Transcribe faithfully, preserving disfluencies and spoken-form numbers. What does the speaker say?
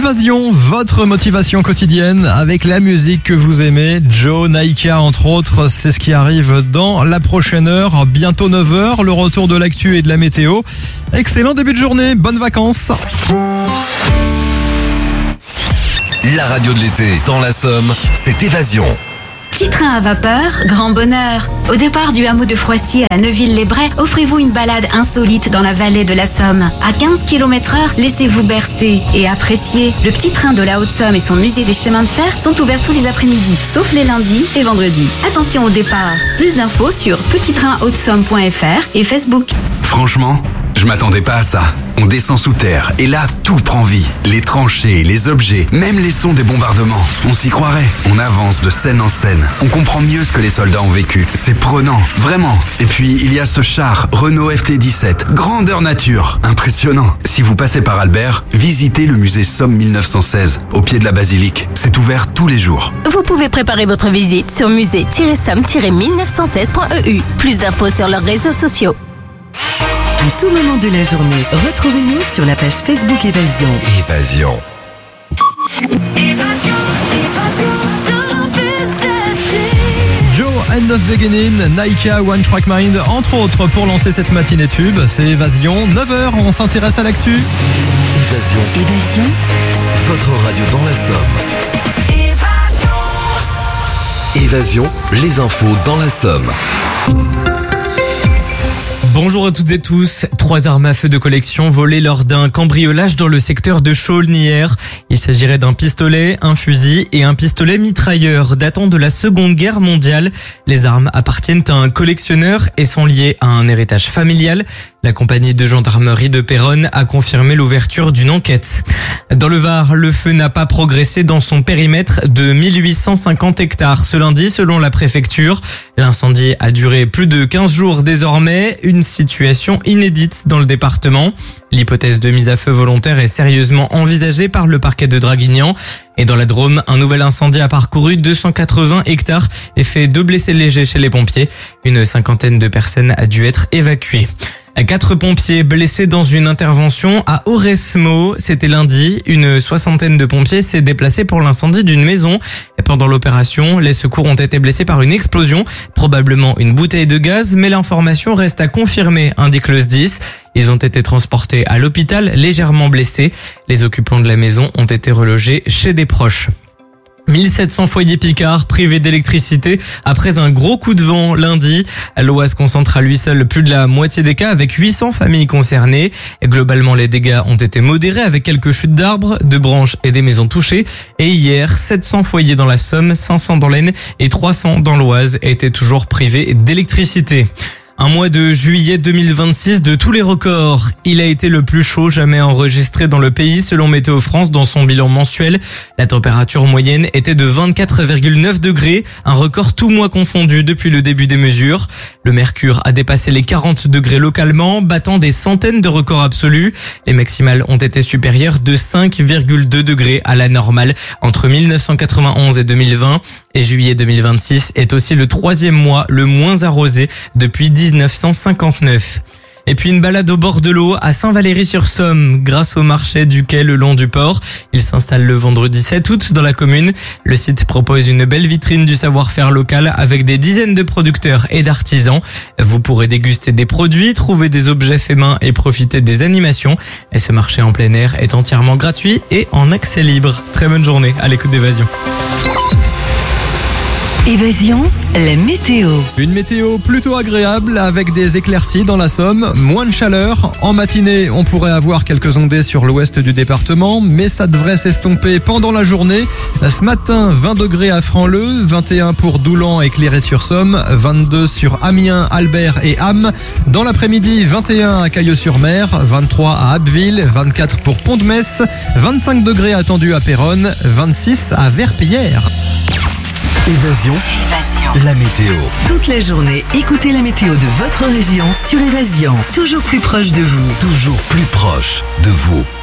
Évasion, votre motivation quotidienne avec la musique que vous aimez. Joe, Naika entre autres, c'est ce qui arrive dans la prochaine heure. Bientôt neuf heures, le retour de l'actu et de la météo. Excellent début de journée, bonnes vacances. La radio de l'été, dans la Somme, c'est Évasion. Petit train à vapeur, grand bonheur. Au départ du hameau de Froissy à Neuville-les-Brais, offrez-vous une balade insolite dans la vallée de la Somme. À quinze kilomètres heure, laissez-vous bercer et apprécier. Le petit train de la Haute-Somme et son musée des chemins de fer sont ouverts tous les après-midi, sauf les lundis et vendredis. Attention au départ. Plus d'infos sur petit train haute somme point f r et Facebook. Franchement, je m'attendais pas à ça. On descend sous terre et là, tout prend vie. Les tranchées, les objets, même les sons des bombardements. On s'y croirait. On avance de scène en scène. On comprend mieux ce que les soldats ont vécu. C'est prenant, vraiment. Et puis, il y a ce char, Renault F T dix-sept. Grandeur nature. Impressionnant. Si vous passez par Albert, visitez le musée Somme mille neuf cent seize, au pied de la basilique. C'est ouvert tous les jours. Vous pouvez préparer votre visite sur musée tiret somme tiret mille neuf cent seize point e u. Plus d'infos sur leurs réseaux sociaux. À tout moment de la journée, retrouvez-nous sur la page Facebook Évasion. Évasion. Joe, End of Beginning, Naika, One Track Mind, entre autres pour lancer cette matinée tube. C'est Évasion, neuf heures, on s'intéresse à l'actu. Évasion. Évasion, Votre radio dans la Somme. Évasion, les infos dans la Somme. Bonjour à toutes et tous. Trois armes à feu de collection volées lors d'un cambriolage dans le secteur de Chaulnes hier. Il s'agirait d'un pistolet, un fusil et un pistolet mitrailleur datant de la Seconde Guerre mondiale. Les armes appartiennent à un collectionneur et sont liées à un héritage familial. La compagnie de gendarmerie de Péronne a confirmé l'ouverture d'une enquête. Dans le Var, le feu n'a pas progressé dans son périmètre de mille huit cent cinquante hectares ce lundi selon la préfecture. L'incendie a duré plus de quinze jours désormais, une situation inédite dans le département. L'hypothèse de mise à feu volontaire est sérieusement envisagée par le parquet de Draguignan. Et dans la Drôme, un nouvel incendie a parcouru deux cent quatre-vingts hectares et fait deux blessés légers chez les pompiers. Une cinquantaine de personnes a dû être évacuées. Quatre pompiers blessés dans une intervention à Auresmo. C'était lundi. Une soixantaine de pompiers s'est déplacée pour l'incendie d'une maison. Et pendant l'opération, les secours ont été blessés par une explosion, probablement une bouteille de gaz, mais l'information reste à confirmer, indique le S D I S. Ils ont été transportés à l'hôpital légèrement blessés. Les occupants de la maison ont été relogés chez des proches. mille sept cents foyers picards privés d'électricité après un gros coup de vent lundi. L'Oise concentre à lui seul plus de la moitié des cas avec huit cents familles concernées. Et globalement, les dégâts ont été modérés avec quelques chutes d'arbres, de branches et des maisons touchées. Et hier, sept cents foyers dans la Somme, cinq cents dans l'Aisne et trois cents dans l'Oise étaient toujours privés d'électricité. Un mois de juillet deux mille vingt-six de tous les records. Il a été le plus chaud jamais enregistré dans le pays selon Météo France dans son bilan mensuel. La température moyenne était de vingt-quatre virgule neuf degrés, un record tout mois confondu depuis le début des mesures. Le mercure a dépassé les quarante degrés localement, battant des centaines de records absolus. Les maximales ont été supérieures de cinq virgule deux degrés à la normale entre mille neuf cent quatre-vingt-onze et deux mille vingt. Et juillet deux mille vingt-six est aussi le troisième mois le moins arrosé depuis dix-neuf cent cinquante-neuf. Et puis une balade au bord de l'eau à Saint-Valery-sur-Somme grâce au marché du quai le long du port. Il s'installe le vendredi sept août dans la commune. Le site propose une belle vitrine du savoir-faire local avec des dizaines de producteurs et d'artisans. Vous pourrez déguster des produits, trouver des objets faits main et profiter des animations. Et ce marché en plein air est entièrement gratuit et en accès libre. Très bonne journée à l'écoute d'Évasion. Évasion, la météo. Une météo plutôt agréable avec des éclaircies dans la Somme, moins de chaleur. En matinée, on pourrait avoir quelques ondées sur l'ouest du département, mais ça devrait s'estomper pendant la journée. Ce matin, vingt degrés à Franc-Leu, vingt et un pour Doulan et Cléry-sur-Somme, vingt-deux sur Amiens, Albert et Ham. Dans l'après-midi, vingt et un à Cailleux-sur-Mer, vingt-trois à Abbeville, vingt-quatre pour Pont-de-Metz, vingt-cinq degrés attendus à Péronne, vingt-six à Verpillière. Évasion. Évasion. La météo. Toute la journée, écoutez la météo de votre région sur Évasion. Toujours plus proche de vous. Toujours plus proche de vous.